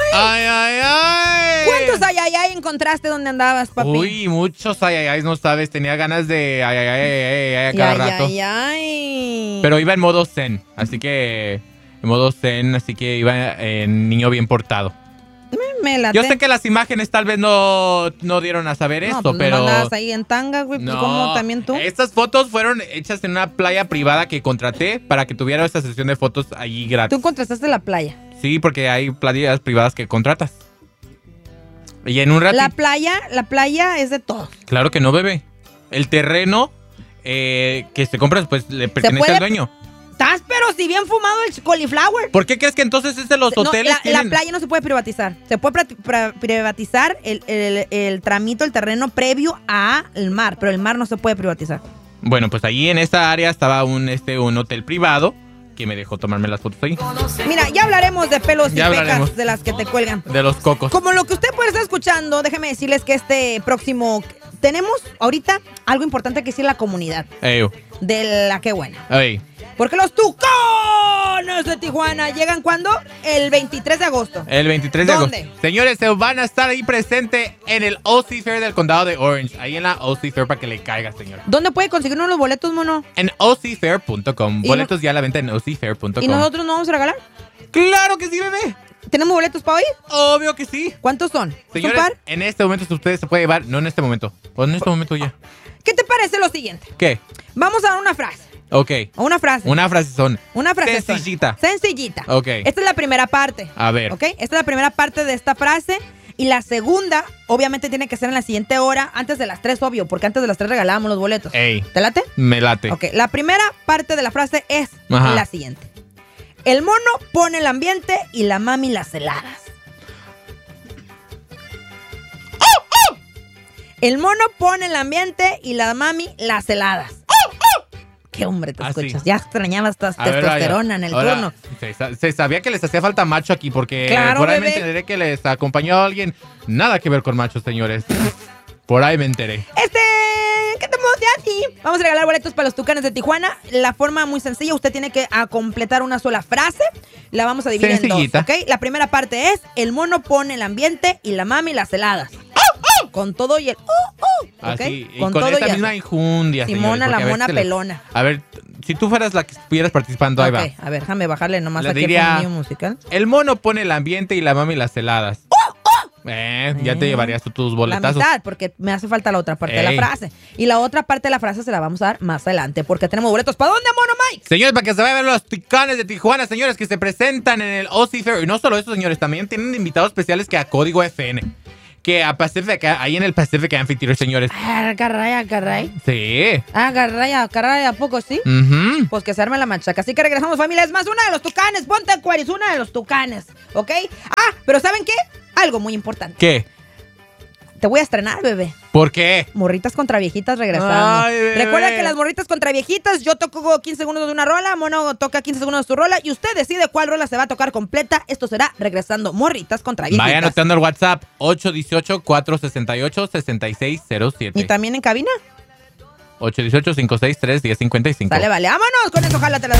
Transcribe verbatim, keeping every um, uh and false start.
¡Ay, ay, ay! ¿Cuántos ay, ay, ay encontraste donde andabas, papi? Uy, muchos ay, ay, ay, no sabes. Tenía ganas de ay, ay, ay, ay, ay, ay a cada ay, rato. Ay, ay. Pero iba en modo zen, así que... En modo zen, así que iba en niño bien portado. Me, me late. Yo sé que las imágenes tal vez no, no dieron a saber no, esto, pues pero... No, andabas ahí en tanga, güey, pues No, como también tú. Estas fotos fueron hechas en una playa privada que contraté para que tuviera esta sesión de fotos allí gratis. Tú contrataste la playa. Sí, porque hay playas privadas que contratas. Y en un ratito... La playa, la playa es de todo. Claro que no, bebé. El terreno eh, que se compra, pues le pertenece puede- al dueño. Estás, pero si bien fumado el cauliflower. ¿Por qué crees que entonces es de los No, hoteles? la, la tienen- playa no se puede privatizar. Se puede pra- pra- privatizar el, el, el tramito, el terreno previo al mar, pero el mar no se puede privatizar. Bueno, pues ahí en esta área estaba un, este, un hotel privado que me dejó tomarme las fotos ahí. Mira, ya hablaremos de pelos Ya y pecas hablaremos. de las que te cuelgan. De los cocos. Como lo que usted puede estar escuchando, déjeme decirles que este próximo... Tenemos ahorita algo importante que decir a la comunidad Ey, de la que buena. ey. Porque los Tucanes de Tijuana llegan ¿cuándo? El veintitrés de agosto. El veintitrés de ¿Dónde? agosto. Señores, se van a estar ahí presente en el O C Fair del condado de Orange. Ahí en la O C Fair para que le caiga, señor. ¿Dónde puede conseguir uno de los boletos, mono? En o c fair punto com. ¿Y Boletos no- ya a la venta en o c fair punto com. ¿Y nosotros no vamos a regalar? ¡Claro que sí, bebé! ¿Tenemos boletos para hoy? Obvio que sí. ¿Cuántos son? ¿Es un Señores, par? en este momento ustedes se puede llevar, no en este momento, o en este momento ya. ¿Qué te parece lo siguiente? ¿Qué? Vamos a dar una frase. Ok. O una frase. Una frase son. Una frase. Sencillita. Sencillita. Ok. Esta es la primera parte. A ver. ¿Ok? Esta es la primera parte de esta frase. Y la segunda, obviamente, tiene que ser en la siguiente hora, antes de las tres, obvio, porque antes de las tres regalábamos los boletos. Ey. ¿Te late? Me late. Ok. La primera parte de la frase es Ajá. la siguiente. El mono pone el ambiente y la mami las heladas. El mono pone el ambiente y la mami las heladas. Qué hombre te Ah, sí. escuchas. Ya extrañabas esta A ver, testosterona vaya. en el Ahora, turno. Se, sa- se sabía que les hacía falta macho aquí porque Claro, por ahí bebé. me enteré que les acompañó a alguien. Nada que ver con machos, señores. Por ahí me enteré. Este, ¿qué te puedo decir a ti? Vamos a regalar boletos para los Tucanes de Tijuana. La forma muy sencilla, usted tiene que a completar una sola frase. La vamos a dividir Sencillita. en dos, ¿ok? La primera parte es, el mono pone el ambiente y la mami las heladas. Con todo y el... Uh, uh, ¿ok? Así, y con, con, todo esta y misma así. injundia, Simona, señores, la porque a ver mona si le- pelona. A ver, si tú fueras la que estuvieras participando, ahí Ok, va. a ver, déjame bajarle nomás Le aquí diría- el sonido musical. El mono pone el ambiente y la mami las heladas. Eh, ya te Eh, llevarías tú tus La boletazos. mitad, porque me hace falta la otra parte de Ey. la frase. Y la otra parte de la frase se la vamos a dar más adelante, porque tenemos boletos. ¿Para dónde, mono Mike? Señores, para que se vayan a ver los Tucanes de Tijuana, señores, que se presentan en el O C Fair. Y no solo eso, señores, también tienen invitados especiales que a Código F N. Que a Pacific, ahí en el Pacific Amphitheater, señores. Ah, caray, ah, caray. Sí. Ah, caray, ah, caray, ¿a poco sí? Ujú. Pues que se arme la machaca. Así que regresamos, familia. Es más, una de los Tucanes. Ponte Aquarius, una de los Tucanes. ¿Ok? Ah, pero ¿saben qué? Algo muy importante. ¿Qué? Te voy a estrenar, bebé. ¿Por qué? Morritas contra viejitas regresando. Ay, bebé. Recuerda que las morritas contra viejitas, yo toco quince segundos de una rola, Mono toca quince segundos de su rola y usted decide cuál rola se va a tocar completa. Esto será regresando morritas contra viejitas. Vaya anotando el WhatsApp ocho uno ocho, cuatro seis ocho, seis seis cero siete. ¿Y también en cabina? ocho uno ocho, cinco seis tres, uno cero cinco cinco. Dale, vale. Vámonos con eso, jálate la